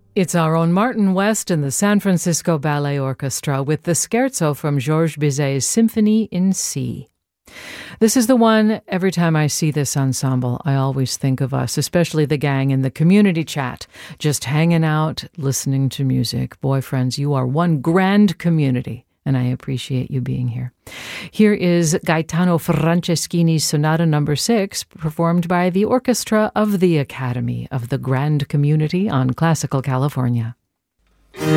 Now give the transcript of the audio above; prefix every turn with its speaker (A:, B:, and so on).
A: It's our own Martin West and the San Francisco Ballet Orchestra with the scherzo from Georges Bizet's Symphony in C. This is the one, every time I see this ensemble, I always think of us, especially the gang in the community chat, just hanging out, listening to music. Boy, friends, you are one grand community, and I appreciate you being here. Here is Gaetano Franceschini's Sonata No. 6, performed by the Orchestra of the Academy of the Grand Community on Classical California.